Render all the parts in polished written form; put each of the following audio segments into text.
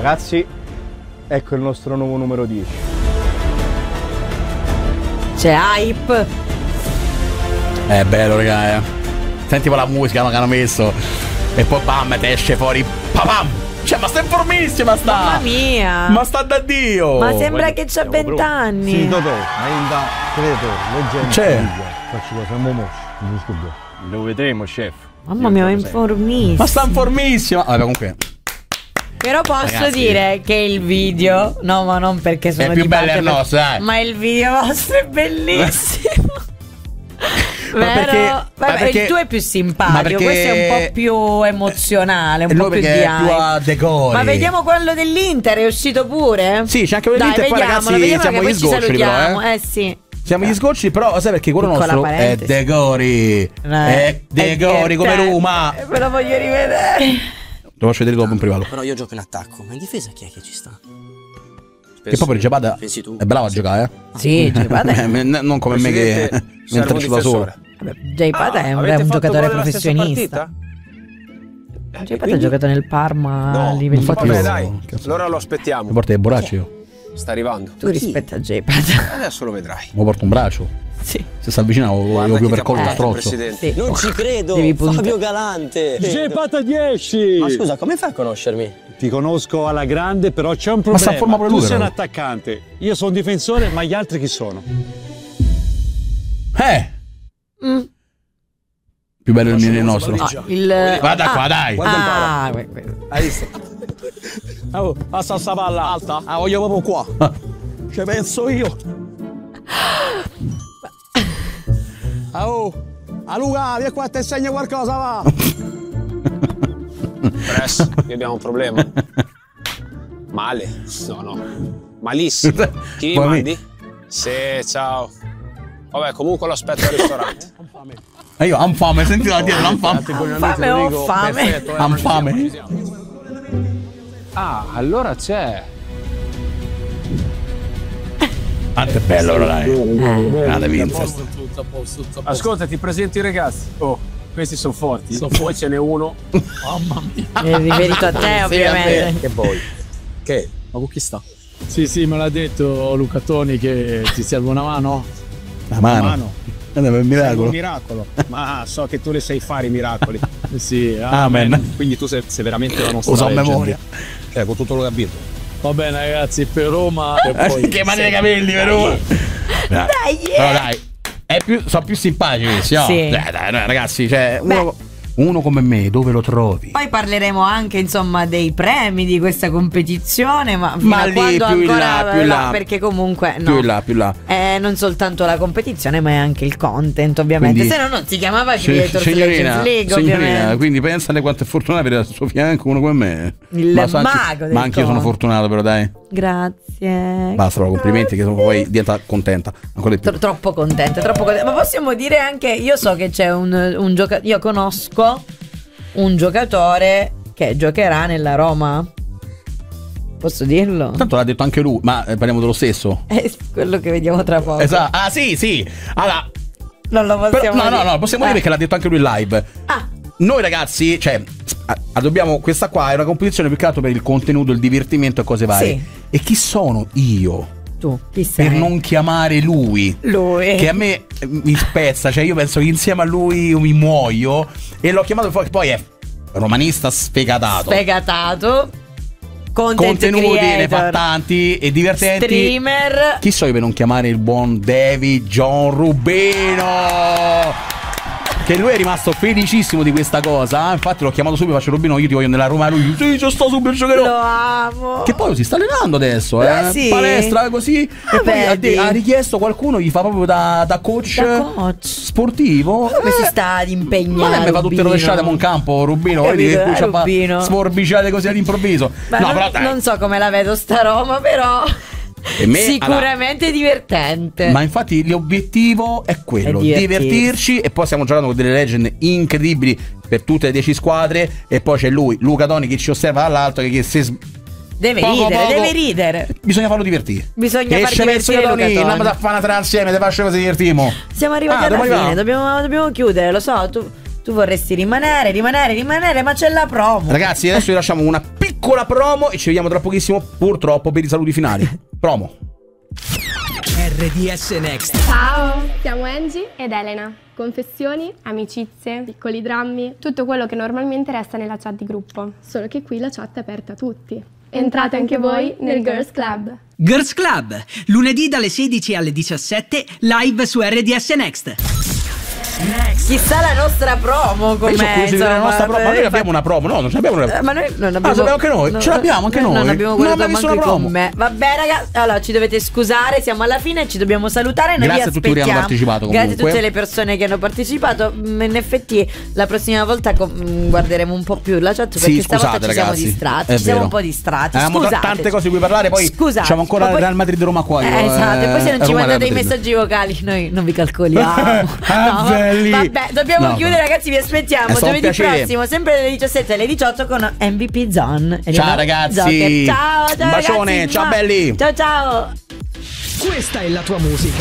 Ragazzi, ecco il nostro nuovo numero 10. C'è hype. È bello, raga. Senti la musica che hanno messo. E poi bam, te esce fuori. Papam! Cioè, ma sta in formissima, sta! Mamma mia! Ma sta da Dio! Ma sembra che c'ha 20 anni. Sì, Totò, ma credo, leggendo. C'è. Facci cosa, siamo mosci, non scusa. Lo vedremo, chef. Mamma mia, ma in formissima. Ma sta in formissima! Vabbè, comunque. Però posso Ragazzi, dire che il video, no, ma non perché sono è più di bello parte, il nostro, dai. ma il video vostro è bellissimo. Vero? Vabbè, perché- il tuo è più ma simpatico, perché- questo è un po' più emozionale, un E po' lui più di perché è più hype. a decori. Ma vediamo quello dell'Inter, è uscito pure? Sì, c'è anche quello Dai, dell'Inter. Poi, vediamolo, ragazzi, vediamolo siamo che gli poi ci sgoccioli, però, salutiamo. Sì. Siamo gli sgocci, però sai perché quello Piccola nostro parentesi. è decori. È decori come Roma. Me lo voglio rivedere. Lo faccio vedere dopo in privato. Però io gioco in attacco, ma in difesa chi è che ci sta? Che poi per Gepada Pensi tu? è bravo a giocare, Sì, Gepada non come me che mi intreccio da solo. Gepada è un giocatore professionista. Gepada ha giocato nel Parma a livello infatti di io- Dai, allora lo aspettiamo. Mi porta il borraccio io. Sta arrivando. Tu rispetta Gepada. Adesso lo vedrai. Mi porto un braccio. Sì. Se si avvicina lo più per collo strozzo. Presidente. Sì. Non ci credo, Devi puntare. Fabio Galante. Gepata 10! Ma scusa, come fai a conoscermi? Ti conosco alla grande, però c'è un Ma sta in problema. forma pure Tu lui, sei un però. attaccante, io sono un difensore, ma gli altri chi sono? Più bello il nostro. Guarda qua, dai. Hai visto? Oh, passa sta palla alta. Ah, voglio proprio qua. Ci penso io. Oh, a Luca, vieni qua, ti insegno qualcosa, va. Press, qui abbiamo un problema. Male? No. Malissimo. Chi mi Poi mandi? Sì, ciao. Vabbè, comunque lo aspetto al ristorante. E io ho fame, senti da dietro, ho fame. Fame, ho fame. Ho fame. Ah, allora c'è. Quanto è bello, dai. Grande Vincent. Ascolta, ti presento i ragazzi. Oh, questi sono forti. Poi ce n'è uno. Mamma mia. È riferito a te, ovviamente. Che vuoi? Che? Ma con chi sta? Sì, me l'ha detto Luca Toni che ti serve una mano. La mano. È un miracolo. Un miracolo. Ma so che tu le sai fare i miracoli. Sì, Amen. Quindi tu sei veramente la nostra Lo so a legge. memoria. Con tutto lo capito. Va bene ragazzi, per Roma e poi Che mani nei capelli, vero? Dai, Però dai, sono più simpatici questi, no? Sì. Dai, ragazzi, cioè, uno come me, dove lo trovi? Poi parleremo anche, insomma, dei premi di questa competizione, ma fino Ma a lì, quando più in ancora là, più in là. no, perché comunque no. Più in là, più in là. È non soltanto la competizione, ma è anche il content, ovviamente. Quindi- Se no non si chiamava Creators Legends League, signorina, ovviamente. quindi pensate quanto è fortunato avere al suo fianco uno come me. Il so mago del ma anche io sono content. fortunato, però dai. Grazie. Basta, complimenti che poi diventa contenta ancora di più. Troppo contenta, troppo contenta. Ma possiamo dire anche, io so che c'è un giocatore, io conosco un giocatore che giocherà nella Roma. Posso dirlo? Tanto l'ha detto anche lui, ma parliamo dello stesso. È quello che vediamo tra poco. Esatto. Ah, sì. Allora, Non lo possiamo dire. no, possiamo dire che l'ha detto anche lui in live. Ah. Noi ragazzi, cioè, dobbiamo, questa qua è una competizione più che altro per il contenuto, il divertimento e cose varie. Sì. E chi sono io Tu, chi sei? per non chiamare lui? Lui. Che a me mi spezza, cioè io penso che insieme a lui io mi muoio. E l'ho chiamato poi è romanista sfegatato. Sfegatato. Contenuti, creator, ne fa tanti e divertenti. streamer. Chi so io per non chiamare il buon David John Rubino? Che lui è rimasto felicissimo di questa cosa. Infatti l'ho chiamato subito, faccio Rubino, io ti voglio nella Roma. Lui, sì, ci sto subito, giocherò. Lo amo. Che poi si sta allenando adesso, Sì. palestra così. E poi vedi. ha richiesto qualcuno, gli fa proprio da coach, Da coach. sportivo. Come si sta ad impegnare? Ma lei mi fa tutte Rubino? rovesciate a un campo, Rubino. Capito, Vedi che qui c'ha Rubino. sforbiciate così all'improvviso. Ma No, non, però dai. non so come la vedo sta Roma, però E me, sicuramente divertente. Ma infatti l'obiettivo è quello, È divertirsi. divertirci. E poi stiamo giocando con delle legend incredibili per tutte le 10 squadre. E poi c'è lui, Luca Toni, che ci osserva dall'alto, che se Deve poco ridere, poco deve ridere. bisogna farlo divertire. Bisogna e far ce penso io, divertire Toni, Luca Toni. andiamo a fare una tra insieme, te faccio così divertimo. Siamo arrivati alla dobbiamo fine, dobbiamo chiudere, lo so, tu vorresti rimanere, ma c'è la promo. Ragazzi, adesso vi lasciamo una piccola piccola promo e ci vediamo tra pochissimo, purtroppo, per i saluti finali. Promo. RDS Next. Ciao, siamo Angie ed Elena. Confessioni, amicizie, piccoli drammi, tutto quello che normalmente resta nella chat di gruppo. Solo che qui la chat è aperta a tutti. Entrate anche voi nel Girls Club. Girls Club, lunedì dalle 16 alle 17, live su RDS Next. Chissà la nostra promo com'è. La nostra promo. Ma noi abbiamo una promo, no? Non abbiamo una. Ma noi non abbiamo. Sappiamo anche noi. Ce l'abbiamo anche noi. Non abbiamo guardato abbiamo manco promo. con me. Vabbè, ragazzi. Allora, ci dovete scusare. Siamo alla fine. Ci dobbiamo salutare. Noi Grazie vi a tutti che hanno partecipato. Comunque. Grazie a tutte le persone che hanno partecipato. In effetti, la prossima volta guarderemo un po' più la chat. Perché stavolta ci siamo distratti. Ci siamo un po' distratti. Abbiamo tante cose di cui parlare. Poi facciamo ancora il Real Madrid Roma qua. Esatto. E poi se non ci mandate i messaggi vocali, noi non vi calcoliamo. Vabbè, dobbiamo chiudere, ragazzi. Vi aspettiamo giovedì prossimo, sempre alle 17 e alle 18 con MVP Zone. Ciao ragazzi. Ciao, un bacione, ragazzi. ciao belli. Ciao ciao. Questa è la tua musica.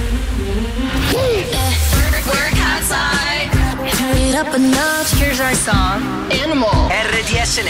Work outside. Turn it up a notch. Here's our song. Animal. RDS